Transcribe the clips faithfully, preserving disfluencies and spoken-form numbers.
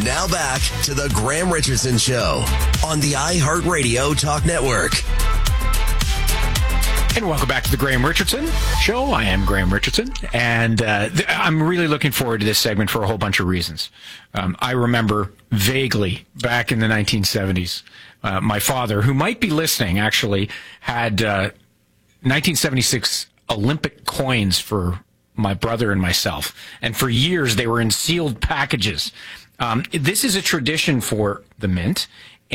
Now back to the Graham Richardson Show on the iHeartRadio Talk Network. And welcome back to the Graham Richardson Show. I am Graham Richardson, and uh, th- I'm really looking forward to this segment for a whole bunch of reasons. Um, I remember vaguely back in the nineteen seventies, uh, my father, who might be listening, actually had uh, nineteen seventy-six Olympic coins for my brother and myself, and for years they were in sealed packages. Um, this is a tradition for the Mint,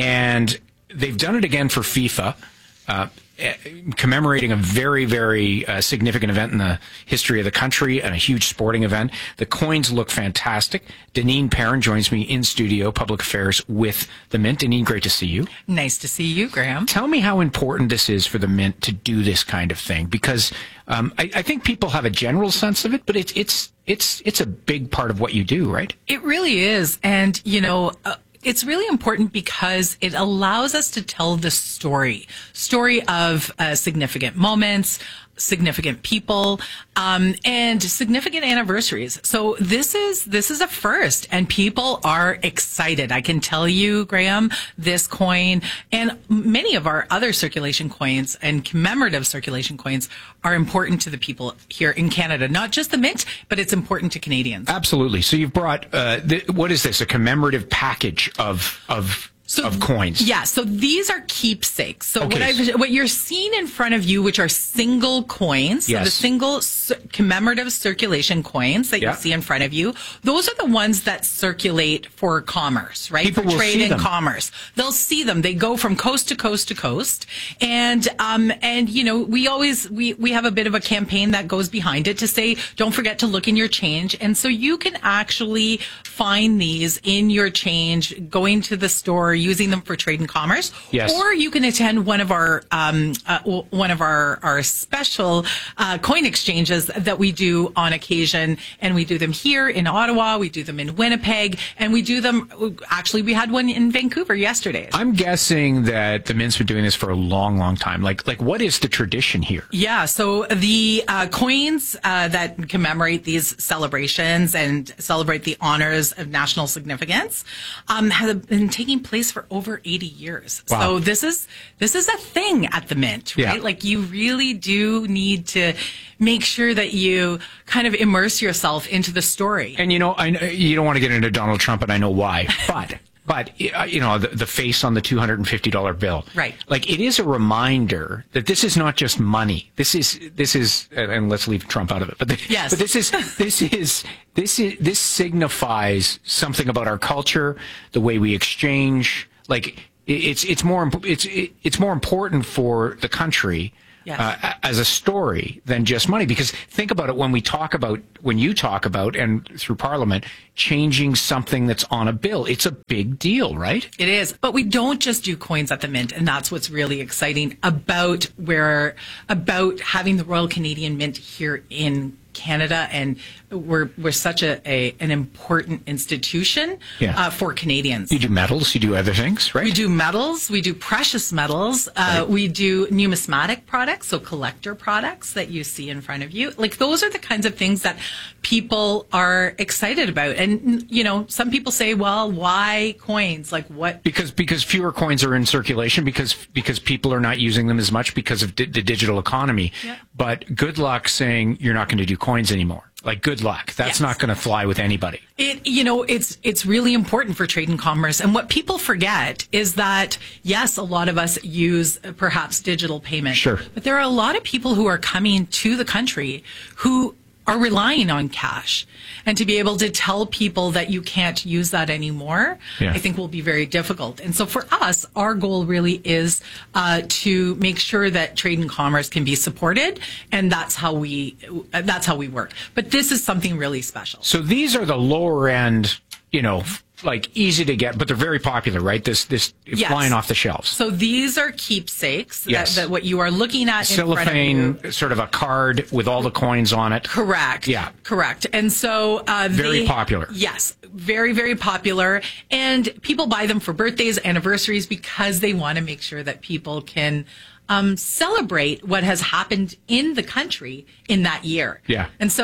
and they've done it again for FIFA. Uh, commemorating a very, very uh, significant event in the history of the country and a huge sporting event. The coins look fantastic. Deneen Perrin joins me in studio, Public Affairs with the Mint. Deneen, great to see you. Nice to see you, Graham. Tell me how important this is for the Mint to do this kind of thing, because um, I, I think people have a general sense of it, but it's it's it's it's a big part of what you do, right? It really is, and you know. Uh, It's really important because it allows us to tell the story, story of uh, significant moments, significant people, um, and significant anniversaries. So this is this is a first, and people are excited. I can tell you, Graham, this coin and many of our other circulation coins and commemorative circulation coins are important to the people here in Canada. Not just the Mint, but it's important to Canadians. Absolutely. So you've brought uh, th- what is this? A commemorative package of of. So, of coins. Yeah, so these are keepsakes. So okay. what I've, what you're seeing in front of you, which are single coins, so yes. the single c- commemorative circulation coins that yeah. you see in front of you, those are the ones that circulate for commerce, right? People for will trade see and them. commerce. They'll see them. They go from coast to coast to coast. And, um, and, you know, we always, we, we have a bit of a campaign that goes behind it to say, don't forget to look in your change. And so you can actually find these in your change, going to the store, using them for trade and commerce, yes. or you can attend one of our um, uh, one of our our special uh, coin exchanges that we do on occasion, and we do them here in Ottawa, we do them in Winnipeg, and we do them. Actually, we had one in Vancouver yesterday. I'm guessing that the Mint's been doing this for a long, long time. Like, like what is the tradition here? Yeah, so the uh, coins uh, that commemorate these celebrations and celebrate the honors of national significance um, have been taking place for over eighty years. Wow. So this is this is a thing at the Mint, right? Yeah. Like you really do need to make sure that you kind of immerse yourself into the story. And you know, I know you don't want to get into Donald Trump, and I know why, but. But, you know, the, the face on the two hundred fifty dollars bill. Right. Like, it is a reminder that this is not just money. This is, this is, and let's leave Trump out of it. But, the, yes. but this is, this is, this is, this signifies something about our culture, the way we exchange. Like, it's, it's more, it's, it's more important for the country. Yes. Uh, as a story than just money. Because think about it, when we talk about, when you talk about, and through Parliament, changing something that's on a bill, it's a big deal, right? It is. But we don't just do coins at the Mint, and that's what's really exciting about where, about having the Royal Canadian Mint here in Canada, and we're we're such a, a an important institution yeah. uh, for Canadians. You do metals, you do other things, right? We do metals, we do precious metals, uh, right. we do numismatic products, so collector products that you see in front of you. Like those are the kinds of things that people are excited about. And you know, some people say, "Well, why coins? Like what?" Because because fewer coins are in circulation, because because people are not using them as much because of di- the digital economy. Yeah. But good luck saying you're not going to do coins anymore. Like, good luck. That's yes. not going to fly with anybody. It, you know, it's it's really important for trade and commerce. And what people forget is that, yes, a lot of us use uh, perhaps digital payment. Sure. But there are a lot of people who are coming to the country who are relying on cash. And to be able to tell people that you can't use that anymore, yeah. I think will be very difficult. And so for us, our goal really is uh, to make sure that trade and commerce can be supported, and that's how we uh, that's how we work. But this is something really special. So these are the lower end, you know, like easy to get, but they're very popular, right? This this yes. flying off the shelves. So these are keepsakes. Yes. That, that what you are looking at Cellophane, in front of you. sort of a card with all the coins on it. Correct. Yeah. Correct. And so uh, very they, popular. Yes, very very popular, and people buy them for birthdays, anniversaries, because they want to make sure that people can um, celebrate what has happened in the country in that year. Yeah. And so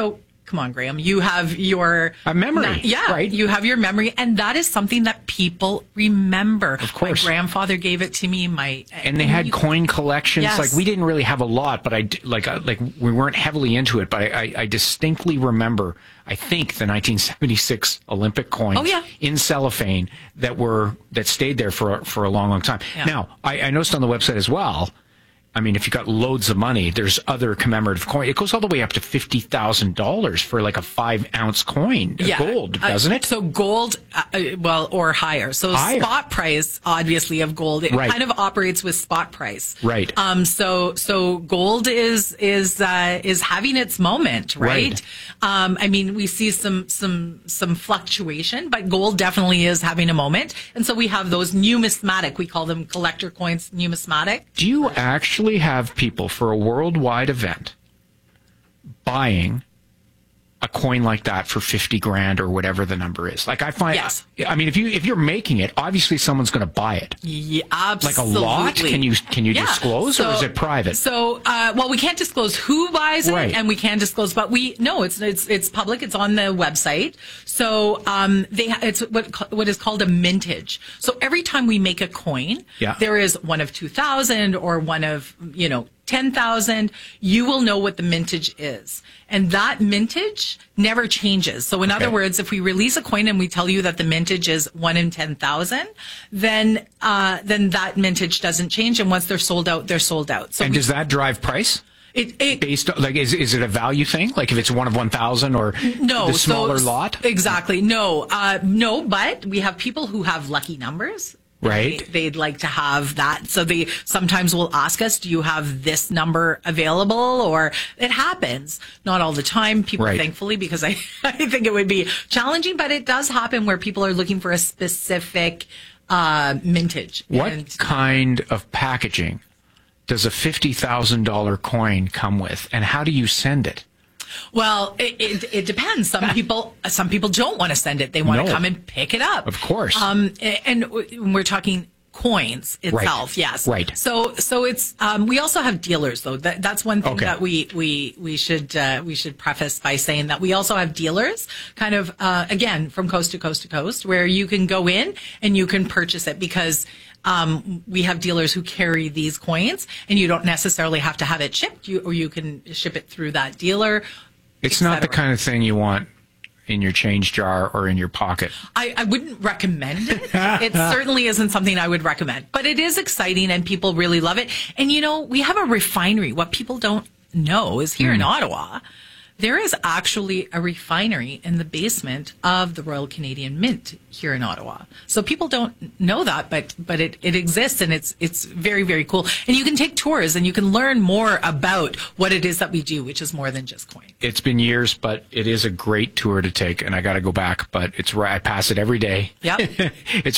Come on, Graham. You have your a memory. Na- yeah, right. You have your memory, and that is something that people remember. Of course. My grandfather gave it to me. My and they had you, coin collections. Yes. Like we didn't really have a lot, but I like uh, like we weren't heavily into it. But I, I, I distinctly remember. I think the nineteen seventy-six Olympic coins oh, yeah. in cellophane that were that stayed there for for a long, long time. Yeah. Now I, I noticed on the website as well. I mean, if you got loads of money, there's other commemorative coin. It goes all the way up to fifty thousand dollars for like a five ounce coin of yeah. gold, doesn't uh, it? So gold, uh, well, or higher. So higher. Spot price, obviously, of gold, it right. kind of operates with spot price. Right. Um. So so gold is is uh, is having its moment, right? Right. Um. I mean, we see some some some fluctuation, but gold definitely is having a moment, and so we have those numismatic. We call them collector coins, numismatic. Do you actually have people for a worldwide event buying a coin like that for fifty grand or whatever the number is? Like I find, yes. I mean, if you if you're making it, obviously someone's going to buy it. Yeah, absolutely. Like a lot? Can you can you yeah. disclose, so, or is it private? So, uh, well, we can't disclose who buys it, right. and we can disclose, but we no, it's it's it's public. It's on the website. So, um, they it's what what is called a mintage. So every time we make a coin, yeah. there is one of two thousand or one of you know. ten thousand, you will know what the mintage is. And that mintage never changes. So in okay. other words, if we release a coin and we tell you that the mintage is one in ten thousand, then, uh, then that mintage doesn't change. And once they're sold out, they're sold out. So and we, does that drive price? It, it, Based on, like, is is it a value thing? Like if it's one of one thousand or no, the smaller so, lot? Exactly. No, uh, no, but we have people who have lucky numbers. Right. They, they'd like to have that. So they sometimes will ask us, do you have this number available? Or it happens. Not all the time, people, right. thankfully, because I, I think it would be challenging, but it does happen where people are looking for a specific uh, mintage. What and, kind of packaging does a fifty thousand dollars coin come with? And how do you send it? Well, it, it, it depends. Some people, some people don't want to send it. They want no. to come and pick it up. Of course. Um, and we're talking coins itself. Right. Yes. Right. So, so it's, um, we also have dealers though. That, that's one thing okay. that we, we, we should, uh, we should preface by saying that we also have dealers kind of, uh, again, from coast to coast to coast where you can go in and you can purchase it because Um, we have dealers who carry these coins, and you don't necessarily have to have it shipped, you, or you can ship it through that dealer. It's not the kind of thing you want in your change jar or in your pocket. I, I wouldn't recommend it. It certainly isn't something I would recommend, but it is exciting, and people really love it. And you know, we have a refinery. What people don't know is here mm. in Ottawa, there is actually a refinery in the basement of the Royal Canadian Mint here in Ottawa. So people don't know that, but but it, it exists, and it's it's very, very cool. And you can take tours and you can learn more about what it is that we do, which is more than just coin. It's been years, but it is a great tour to take, and I got to go back, but it's right. I pass it every day. Yep. It's